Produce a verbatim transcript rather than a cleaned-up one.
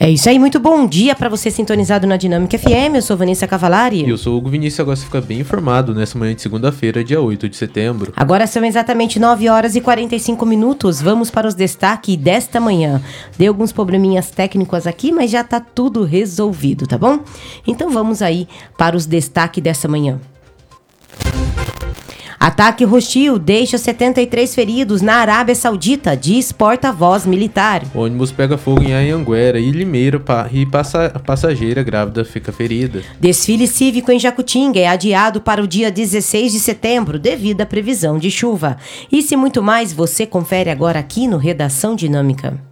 É isso aí, muito bom dia para você sintonizado na Dinâmica F M, eu sou Vanessa Cavalari. E eu sou o Hugo Vinícius, agora você fica bem informado nessa manhã de segunda-feira, dia oito de setembro. Agora são exatamente nove horas e quarenta e cinco minutos, vamos para os destaques desta manhã. Deu alguns probleminhas técnicos aqui, mas já tá tudo resolvido, tá bom? Então vamos aí para os destaques dessa manhã. Ataque hostil deixa setenta e três feridos na Arábia Saudita, diz porta-voz militar. Ônibus pega fogo em Anhanguera e Limeira pa- e passa- passageira grávida fica ferida. Desfile cívico em Jacutinga é adiado para o dia dezesseis de setembro, devido à previsão de chuva. Isso e muito mais você confere agora aqui no Redação Dinâmica.